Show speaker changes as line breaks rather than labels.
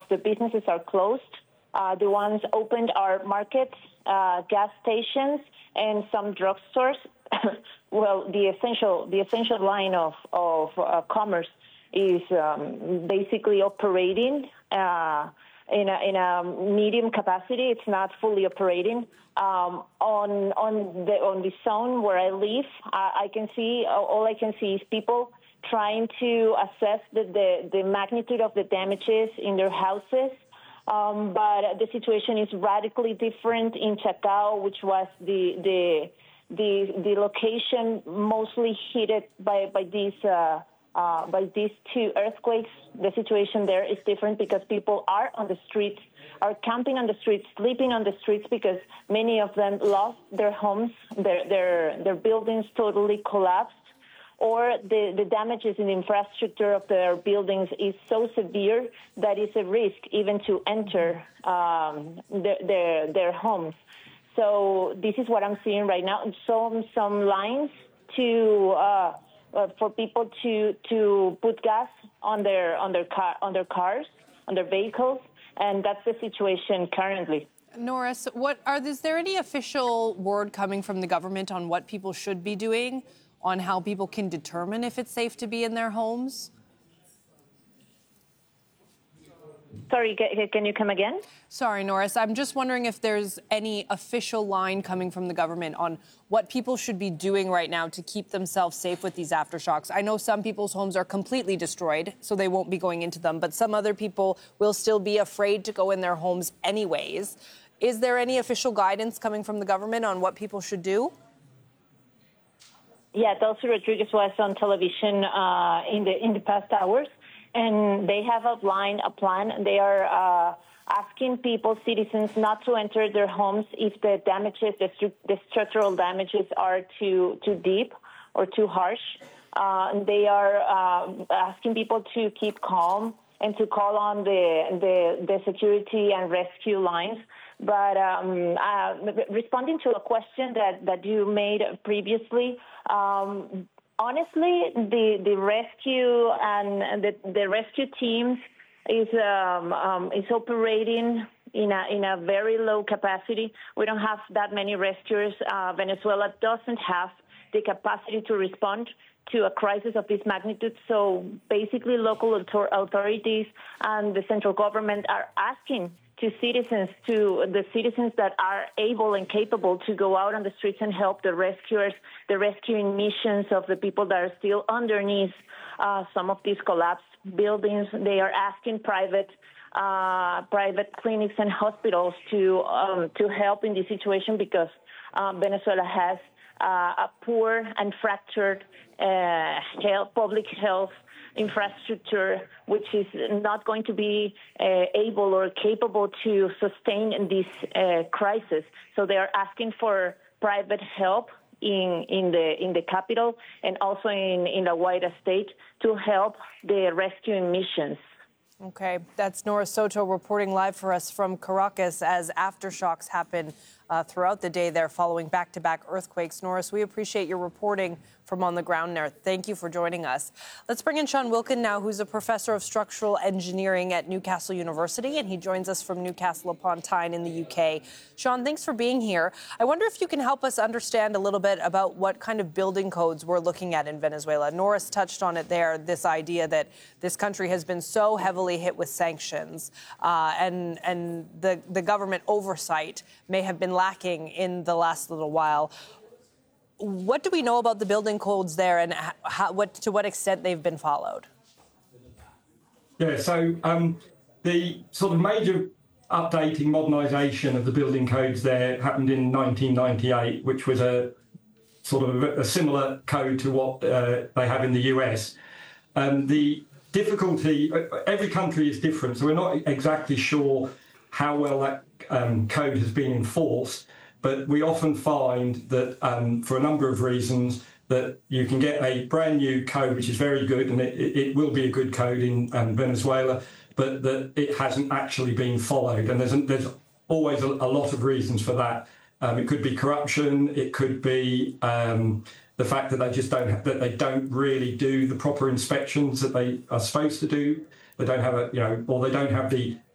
the businesses are closed. The ones opened are markets, gas stations, and some drugstores. Well, the essential line of commerce is basically operating in a medium capacity. It's not fully operating. On the zone where I live, all I can see is people trying to assess the magnitude of the damages in their houses. But the situation is radically different in Chacao, which was the location mostly hit by these two earthquakes. The situation there is different because people are on the streets, are camping on the streets, sleeping on the streets because many of them lost their homes, their buildings totally collapsed, or the damages in the infrastructure of their buildings is so severe that it's a risk even to enter their homes. So this is what I'm seeing right now. Some lines for people to put gas on their cars, on their vehicles, and that's the situation currently.
Norris, is there any official word coming from the government on what people should be doing, on how people can determine if it's safe to be in their homes?
Sorry, can you come again?
Sorry, Norris. I'm just wondering if there's any official line coming from the government on what people should be doing right now to keep themselves safe with these aftershocks. I know some people's homes are completely destroyed, so they won't be going into them, but some other people will still be afraid to go in their homes anyways. Is there any official guidance coming from the government on what people should do?
Yeah, Delcy Rodriguez was on television in the past hours, and they have outlined a plan. They are asking citizens, not to enter their homes if the damages, the structural damages are too deep or too harsh. They are asking people to keep calm and to call on the security and rescue lines. But responding to a question that you made previously, honestly, the rescue and the rescue teams is operating in a very low capacity. We don't have that many rescuers. Venezuela doesn't have the capacity to respond to a crisis of this magnitude. So basically, local authorities and the central government are asking to the citizens that are able and capable to go out on the streets and help the rescuers, the rescuing missions of the people that are still underneath some of these collapsed buildings. They are asking private clinics and hospitals to help in this situation because Venezuela has a poor and fractured public health infrastructure, which is not going to be able or capable to sustain this crisis. So they are asking for private help in the capital and also in the wider state to help the rescuing missions.
Okay, that's Nora Soto reporting live for us from Caracas as aftershocks happen throughout the day there following back-to-back earthquakes. Norris, we appreciate your reporting from on the ground there. Thank you for joining us. Let's bring in Sean Wilkin now, who's a professor of structural engineering at Newcastle University, and he joins us from Newcastle upon Tyne in the UK. Sean, thanks for being here. I wonder if you can help us understand a little bit about what kind of building codes we're looking at in Venezuela. Norris touched on it there, this idea that this country has been so heavily hit with sanctions and the government oversight may have been lacking in the last little while. What do we know about the building codes there and to what extent they've been followed?
Yeah, so the sort of major updating, modernisation of the building codes there happened in 1998, which was a sort of a similar code to what they have in the US. The difficulty, every country is different, so we're not exactly sure how well that code has been enforced. But we often find that for a number of reasons that you can get a brand new code, which is very good, and it will be a good code in Venezuela, but that it hasn't actually been followed. And there's always a lot of reasons for that. It could be corruption. It could be the fact that they don't really do the proper inspections that they are supposed to do. They don't have or they don't have the